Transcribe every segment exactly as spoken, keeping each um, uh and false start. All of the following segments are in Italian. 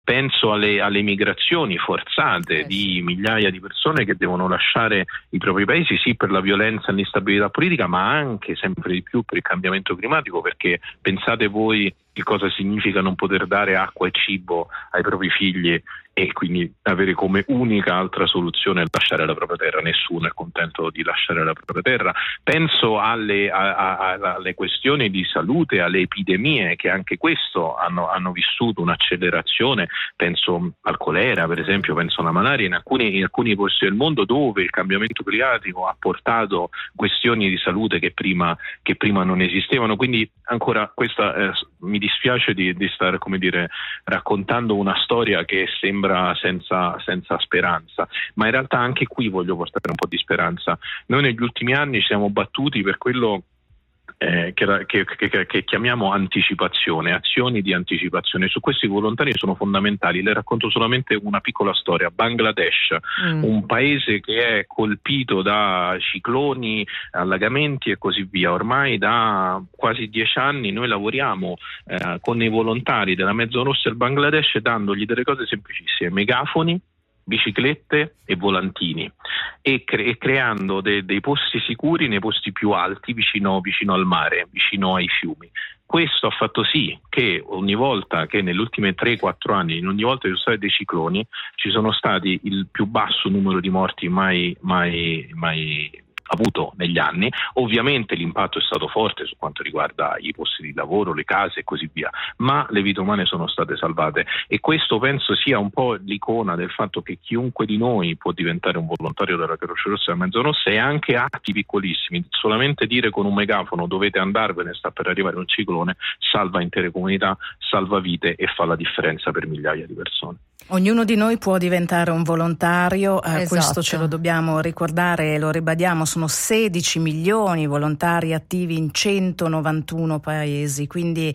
Penso alle, alle migrazioni forzate di migliaia di persone che devono lasciare i propri paesi, sì, per la violenza e l'instabilità politica, ma anche sempre di più per il cambiamento climatico, perché pensate voi che cosa significa non poter dare acqua e cibo ai propri figli e quindi avere come unica altra soluzione lasciare la propria terra. Nessuno è contento di lasciare la propria terra. Penso alle, a, a, alle questioni di salute, alle epidemie che anche questo hanno, hanno vissuto un'accelerazione. Penso al colera, per esempio, penso alla malaria in alcuni, in alcuni posti del mondo dove il cambiamento climatico ha portato questioni di salute che prima, che prima non esistevano. Quindi ancora questa eh, mi dispiace di, di stare, come dire, raccontando una storia che sembra senza, senza speranza, ma in realtà anche qui voglio portare un po' di speranza. Noi negli ultimi anni ci siamo battuti per quello Eh, che, che, che, che chiamiamo anticipazione, azioni di anticipazione. Su questi volontari sono fondamentali. Le racconto solamente una piccola storia. Bangladesh, mm. un paese che è colpito da cicloni, allagamenti e così via. Ormai da quasi dieci anni noi lavoriamo eh, con i volontari della Mezzo Rossa del Bangladesh, dandogli delle cose semplicissime: megafoni, biciclette e volantini, e, cre- e creando de- dei posti sicuri nei posti più alti, vicino, vicino al mare, vicino ai fiumi. Questo ha fatto sì che ogni volta che nelle ultime tre quattro anni, in ogni volta che ci sono stati dei cicloni, ci sono stati il più basso numero di morti mai, mai, mai avuto negli anni. Ovviamente l'impatto è stato forte su quanto riguarda i posti di lavoro, le case e così via, ma le vite umane sono state salvate, e questo penso sia un po' l'icona del fatto che chiunque di noi può diventare un volontario della Croce Rossa e della Mezzo Rossa, e anche atti piccolissimi. Solamente dire con un megafono dovete andarvene, sta per arrivare un ciclone, salva intere comunità, salva vite e fa la differenza per migliaia di persone. Ognuno di noi può diventare un volontario, eh, esatto. Questo ce lo dobbiamo ricordare e lo ribadiamo. Sono sedici milioni volontari attivi in centonovantuno paesi, quindi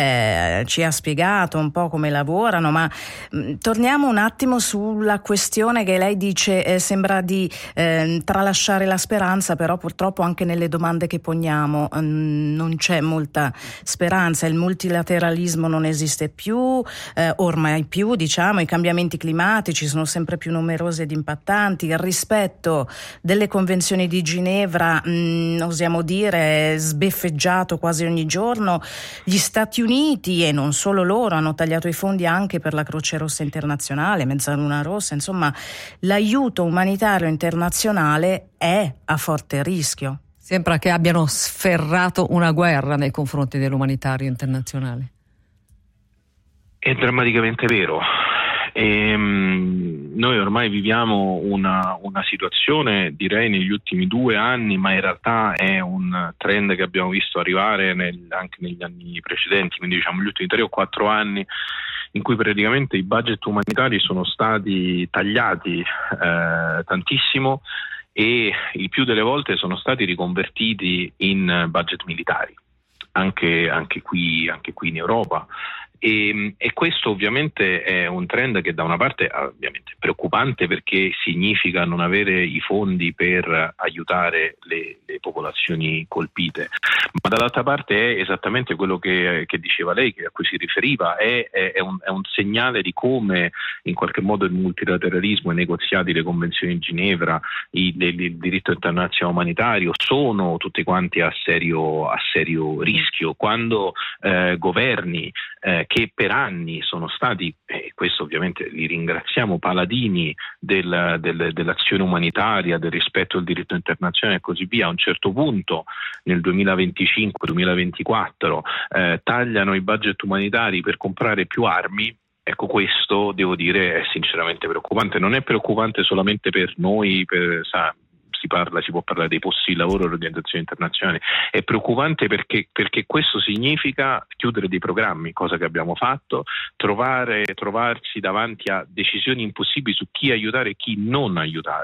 eh, ci ha spiegato un po' come lavorano, ma mh, torniamo un attimo sulla questione che lei dice eh, sembra di eh, tralasciare la speranza, però purtroppo anche nelle domande che poniamo mh, non c'è molta speranza. Il multilateralismo non esiste più, eh, ormai più, diciamo. I cambiamenti climatici sono sempre più numerosi ed impattanti. Il rispetto delle convenzioni di Ginevra, mh, osiamo dire, è sbeffeggiato quasi ogni giorno. Gli Stati Uniti, e non solo loro, hanno tagliato i fondi anche per la Croce Rossa internazionale, Mezzaluna Rossa. Insomma, l'aiuto umanitario internazionale è a forte rischio. Sembra che abbiano sferrato una guerra nei confronti dell'umanitario internazionale. È drammaticamente vero. E, um, noi ormai viviamo una, una situazione, direi, negli ultimi due anni, ma in realtà è un trend che abbiamo visto arrivare nel, anche negli anni precedenti, quindi diciamo gli ultimi tre o quattro anni, in cui praticamente i budget umanitari sono stati tagliati eh, tantissimo, e il più delle volte sono stati riconvertiti in budget militari, anche, anche qui, anche qui in Europa. E, e questo ovviamente è un trend che da una parte è ovviamente preoccupante, perché significa non avere i fondi per aiutare le, le popolazioni colpite, ma dall'altra parte è esattamente quello che, che diceva lei, che a cui si riferiva, è, è, è, un, è un segnale di come in qualche modo il multilateralismo, i negoziati, le convenzioni di Ginevra, il, il, il diritto internazionale umanitario sono tutti quanti a serio, a serio rischio, quando eh, governi eh, che per anni sono stati, e questo ovviamente li ringraziamo, paladini del, del, dell'azione umanitaria, del rispetto del diritto internazionale e così via, a un certo punto nel duemilaventicinque duemilaventiquattro eh, tagliano i budget umanitari per comprare più armi. Ecco, questo devo dire è sinceramente preoccupante. Non è preoccupante solamente per noi, per, sa, si parla, si può parlare dei posti di lavoro delle organizzazioni internazionali, è preoccupante perché, perché questo significa chiudere dei programmi, cosa che abbiamo fatto, trovare, trovarsi davanti a decisioni impossibili su chi aiutare e chi non aiutare.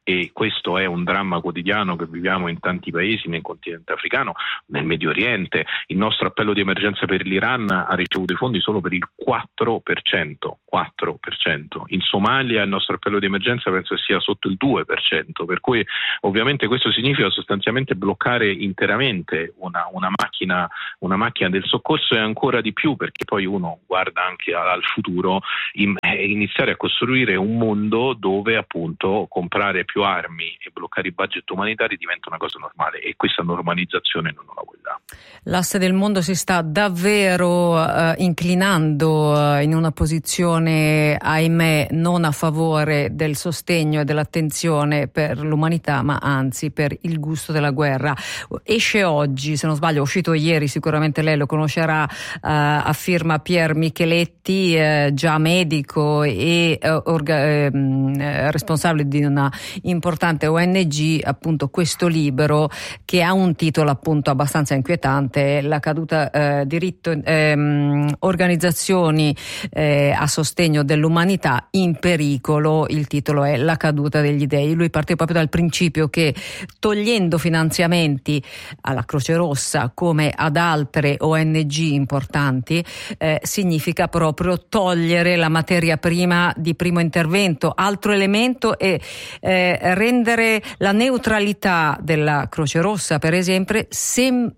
e questo è un dramma quotidiano che viviamo in tanti paesi, nel continente africano, nel Medio Oriente. Il nostro appello di emergenza per l'Iran ha ricevuto i fondi solo per il quattro per cento, quattro per cento. In Somalia il nostro appello di emergenza penso sia sotto il due per cento, per cui ovviamente questo significa sostanzialmente bloccare interamente una, una macchina una macchina del soccorso, e ancora di più perché poi uno guarda anche al futuro, in, eh, iniziare a costruire un mondo dove appunto comprare più armi e bloccare i budget umanitari diventa una cosa normale, e questa normalizzazione non la vogliamo. L'asse del mondo si sta davvero uh, inclinando uh, in una posizione, ahimè, non a favore del sostegno e dell'attenzione per l'umanità, ma anzi per il gusto della guerra. Esce oggi, se non sbaglio, è uscito ieri, sicuramente lei lo conoscerà, uh, a firma Pier Micheletti, uh, già medico e uh, orga- uh, responsabile di una importante O N G, appunto questo libro che ha un titolo appunto abbastanza inquietante: la caduta, eh, diritto, ehm, organizzazioni eh, a sostegno dell'umanità in pericolo. Il titolo è La caduta degli dei. Lui parte proprio dal principio che togliendo finanziamenti alla Croce Rossa come ad altre O N G importanti eh, significa proprio togliere la materia prima di primo intervento. Altro elemento è eh, rendere la neutralità della Croce Rossa, per esempio, sem-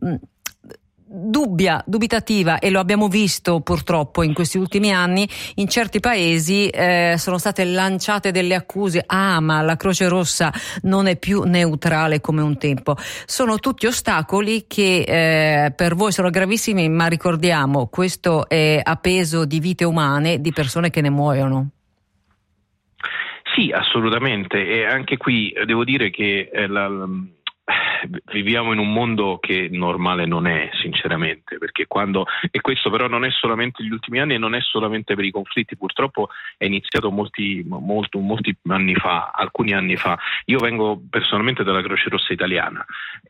dubbia, dubitativa, e lo abbiamo visto purtroppo in questi ultimi anni. In certi paesi eh, sono state lanciate delle accuse: ah, ma la Croce Rossa non è più neutrale come un tempo. Sono tutti ostacoli che eh, per voi sono gravissimi, ma ricordiamo, questo è a peso di vite umane, di persone che ne muoiono. Sì, assolutamente, e anche qui devo dire che eh, la, la, viviamo in un mondo che normale non è, sinceramente, perché quando, e questo però non è solamente gli ultimi anni e non è solamente per i conflitti, purtroppo è iniziato molti, molto, molti anni fa, alcuni anni fa. Io vengo personalmente dalla Croce Rossa italiana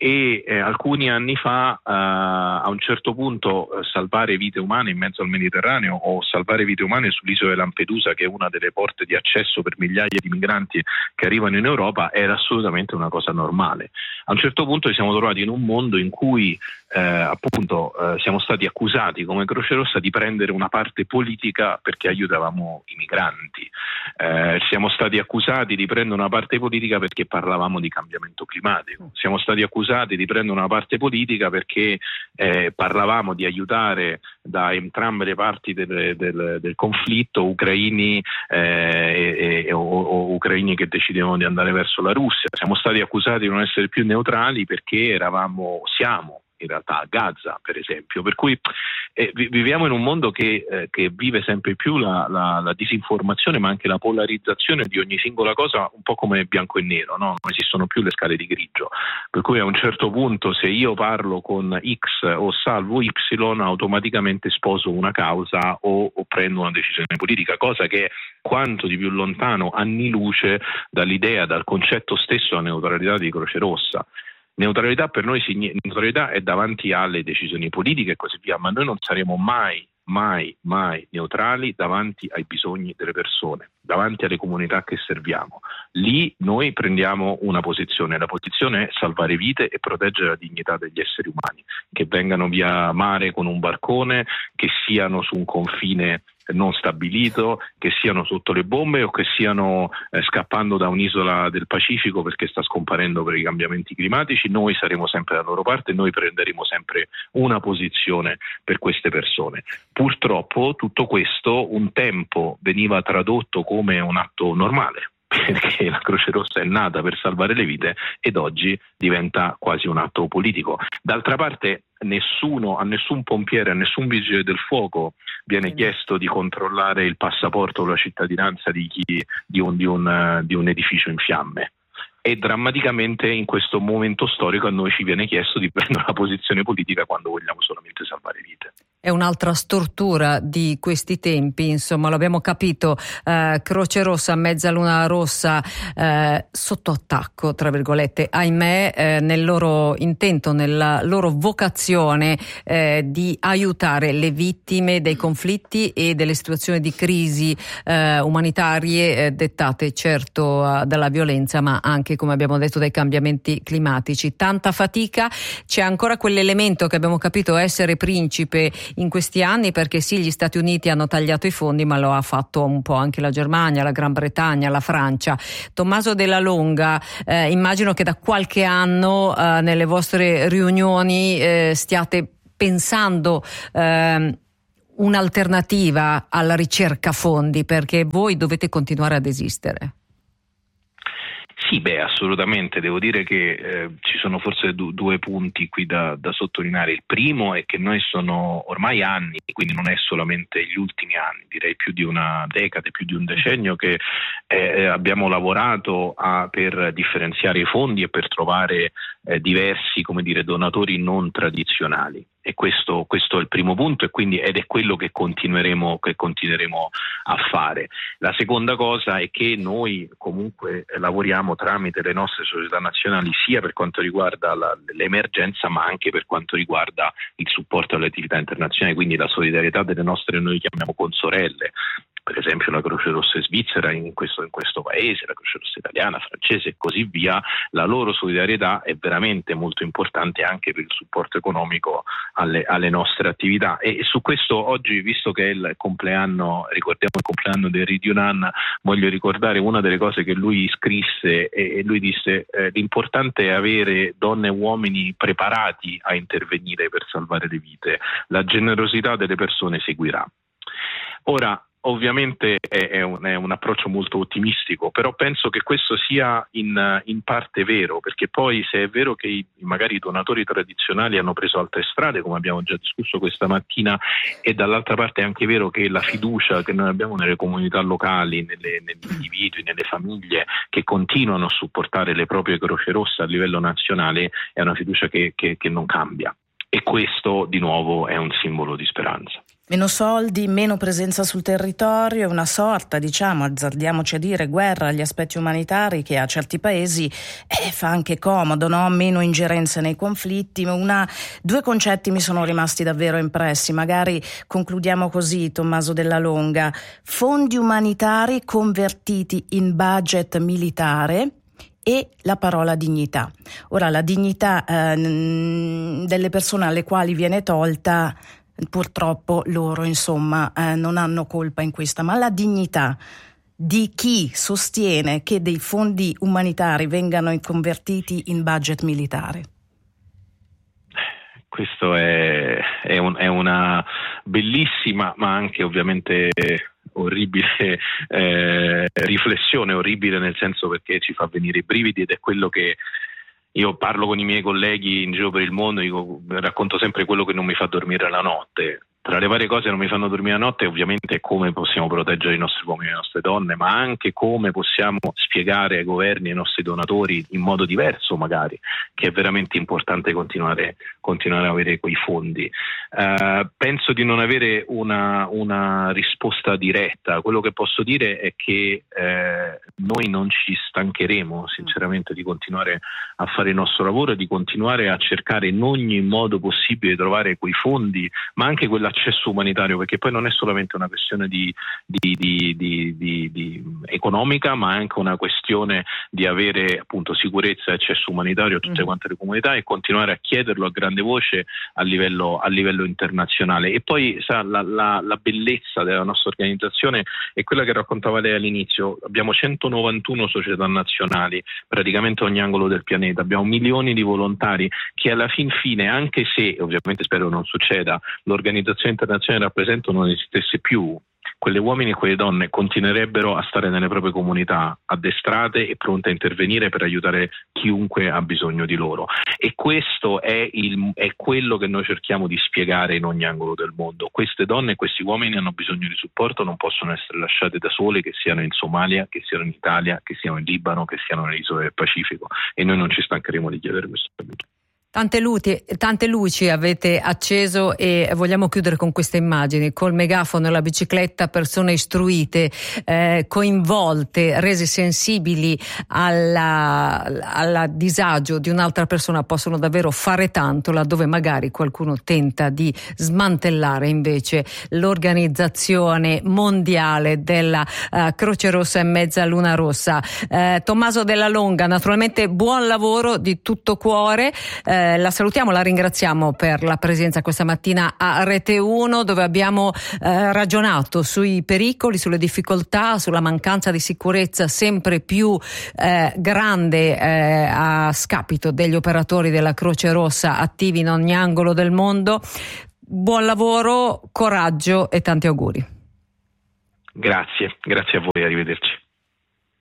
e eh, alcuni anni fa eh, a un certo punto eh, salvare vite umane in mezzo al Mediterraneo o salvare vite umane sull'isola di Lampedusa, che è una delle porte di accesso per migliaia di migranti che arrivano in Europa, era assolutamente una cosa normale. A un certo punto ci siamo trovati in un mondo in cui eh, appunto eh, siamo stati accusati come Croce Rossa di prendere una parte politica perché aiutavamo i migranti, eh, siamo stati accusati di prendere una parte politica perché parlavamo di cambiamento climatico, siamo stati accusati di prendere una parte politica perché eh, parlavamo di aiutare da entrambe le parti del, del, del conflitto ucraini eh, e, e, o, o ucraini che decidevano di andare verso la Russia, siamo stati accusati di non essere più neutrali perché eravamo, siamo in realtà a Gaza, per esempio, per cui eh, viviamo in un mondo che, eh, che vive sempre più la, la, la disinformazione, ma anche la polarizzazione di ogni singola cosa, un po' come bianco e nero, no? Non esistono più le scale di grigio, per cui a un certo punto se io parlo con X o salvo Y, automaticamente sposo una causa o, o prendo una decisione politica, cosa che è quanto di più lontano anni luce dall'idea, dal concetto stesso della neutralità di Croce Rossa. Neutralità per noi neutralità è davanti alle decisioni politiche e così via, ma noi non saremo mai, mai, mai neutrali davanti ai bisogni delle persone, davanti alle comunità che serviamo. Lì noi prendiamo una posizione, la posizione è salvare vite e proteggere la dignità degli esseri umani, che vengano via mare con un barcone, che siano su un confine non stabilito, che siano sotto le bombe o che siano eh, scappando da un'isola del Pacifico perché sta scomparendo per i cambiamenti climatici. Noi saremo sempre dalla loro parte e noi prenderemo sempre una posizione per queste persone. Purtroppo tutto questo un tempo veniva tradotto come un atto normale, perché la Croce Rossa è nata per salvare le vite ed oggi diventa quasi un atto politico. D'altra parte nessuno, a nessun pompiere, a nessun vigile del fuoco viene chiesto di controllare il passaporto o la cittadinanza di chi di un, di un, di un edificio in fiamme. E drammaticamente in questo momento storico a noi ci viene chiesto di prendere una posizione politica quando vogliamo solamente salvare vite. È un'altra stortura di questi tempi, insomma, l'abbiamo capito, eh, Croce Rossa, Mezzaluna Rossa eh, sotto attacco, tra virgolette, ahimè, eh, nel loro intento, nella loro vocazione eh, di aiutare le vittime dei conflitti e delle situazioni di crisi eh, umanitarie eh, dettate certo eh, dalla violenza, ma anche, come abbiamo detto, dai cambiamenti climatici. Tanta fatica, c'è ancora quell'elemento che abbiamo capito essere principe in questi anni, perché sì, gli Stati Uniti hanno tagliato i fondi, ma lo ha fatto un po' anche la Germania, la Gran Bretagna, la Francia. Tommaso Della Longa, eh, immagino che da qualche anno eh, nelle vostre riunioni eh, stiate pensando eh, un'alternativa alla ricerca fondi, perché voi dovete continuare ad esistere. Sì, beh, assolutamente. Devo dire che eh, ci sono forse du- due punti qui da, da sottolineare. Il primo è che noi sono ormai anni, quindi non è solamente gli ultimi anni, direi più di una decade, più di un decennio, che eh, abbiamo lavorato a, per differenziare i fondi e per trovare eh, diversi, come dire, donatori non tradizionali. E questo, questo è il primo punto, e quindi ed è quello che continueremo, che continueremo a fare. La seconda cosa è che noi comunque lavoriamo tramite le nostre società nazionali sia per quanto riguarda la, l'emergenza, ma anche per quanto riguarda il supporto alle attività internazionali, quindi la solidarietà delle nostre, noi chiamiamo consorelle, per esempio la Croce Rossa svizzera in questo, in questo paese, la Croce Rossa italiana, francese e così via. La loro solidarietà è veramente molto importante anche per il supporto economico alle, alle nostre attività, e su questo oggi, visto che è il compleanno, ricordiamo il compleanno del Ridiunan, voglio ricordare una delle cose che lui scrisse, e lui disse eh, l'importante è avere donne e uomini preparati a intervenire per salvare le vite, la generosità delle persone seguirà. Ora, ovviamente è, è, un, è un approccio molto ottimistico, però penso che questo sia in, in parte vero, perché poi se è vero che i, magari i donatori tradizionali hanno preso altre strade, come abbiamo già discusso questa mattina, e dall'altra parte è anche vero che la fiducia che noi abbiamo nelle comunità locali, nelle, negli individui, nelle famiglie che continuano a supportare le proprie Croce Rosse a livello nazionale, è una fiducia che, che, che non cambia, e questo di nuovo è un simbolo di speranza. Meno soldi, meno presenza sul territorio, una sorta, diciamo, azzardiamoci a dire, guerra agli aspetti umanitari che a certi paesi eh, fa anche comodo, no? Meno ingerenza nei conflitti. Una, due concetti mi sono rimasti davvero impressi, magari concludiamo così, Tommaso Della Longa: fondi umanitari convertiti in budget militare e la parola dignità. Ora, la dignità eh, delle persone alle quali viene tolta, purtroppo loro insomma eh, non hanno colpa in questa, ma la dignità di chi sostiene che dei fondi umanitari vengano convertiti in budget militare. Questo è, è, un, è una bellissima ma anche ovviamente orribile eh, riflessione, orribile nel senso perché ci fa venire i brividi, ed è quello che io parlo con i miei colleghi in giro per il mondo, dico, racconto sempre quello che non mi fa dormire la notte. Tra le varie cose che non mi fanno dormire la notte ovviamente come possiamo proteggere i nostri uomini e le nostre donne, ma anche come possiamo spiegare ai governi e ai nostri donatori in modo diverso magari che è veramente importante continuare, continuare a avere quei fondi. Uh, penso di non avere una, una risposta diretta. Quello che posso dire è che eh, noi non ci stancheremo sinceramente di continuare a fare il nostro lavoro e di continuare a cercare in ogni modo possibile di trovare quei fondi, ma anche quella accesso umanitario, perché poi non è solamente una questione di, di, di, di, di, di economica, ma è anche una questione di avere appunto sicurezza e accesso umanitario a tutte quante le comunità, e continuare a chiederlo a grande voce a livello, a livello internazionale. E poi sa, la, la, la bellezza della nostra organizzazione è quella che raccontava lei all'inizio: abbiamo centonovantuno società nazionali, praticamente ogni angolo del pianeta, abbiamo milioni di volontari che alla fin fine, anche se ovviamente spero non succeda, l'organizzazione internazionale rappresenta non esistesse più, quelle uomini e quelle donne continuerebbero a stare nelle proprie comunità addestrate e pronte a intervenire per aiutare chiunque ha bisogno di loro. E questo è, il, è quello che noi cerchiamo di spiegare in ogni angolo del mondo. Queste donne e questi uomini hanno bisogno di supporto, non possono essere lasciate da sole, che siano in Somalia, che siano in Italia, che siano in Libano, che siano nelle isole del Pacifico, e noi non ci stancheremo di chiedere questo aiuto. Tante luci, tante luci avete acceso e vogliamo chiudere con queste immagini, col megafono e la bicicletta, persone istruite, eh, coinvolte, rese sensibili alla, alla disagio di un'altra persona, possono davvero fare tanto laddove magari qualcuno tenta di smantellare invece l'organizzazione mondiale della uh, Croce Rossa e Mezza Luna Rossa. Eh, Tommaso Della Longa, naturalmente buon lavoro di tutto cuore. Eh, La salutiamo, la ringraziamo per la presenza questa mattina a Rete uno, dove abbiamo eh, ragionato sui pericoli, sulle difficoltà, sulla mancanza di sicurezza sempre più eh, grande eh, a scapito degli operatori della Croce Rossa attivi in ogni angolo del mondo. Buon lavoro, coraggio e tanti auguri. Grazie, grazie a voi, arrivederci.